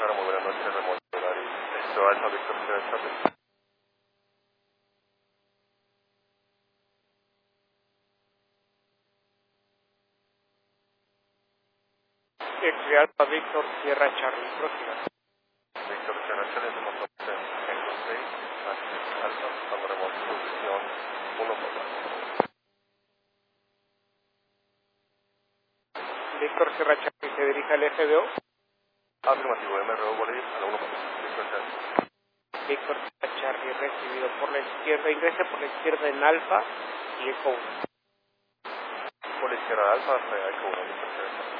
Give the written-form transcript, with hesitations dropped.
Sierra, muy buenas noches, remoto horario. Esto Alfa Víctor Sierra Charlie. Alfa Víctor Sierra Charlie, próxima. Víctor Sierra Charlie, remoto Eco 6, Alfa, estamos remoto, posición 1 Víctor Sierra Charlie se dirige al FBO. Afirmativo, MRO Bolivia, a la 1 Víctor Charlie. Víctor Sierra Charlie recibido por la izquierda, ingrese por la izquierda en Alfa y Eco 1. Por la izquierda Alfa, hasta Eco 1, Víctor Sierra Charlie.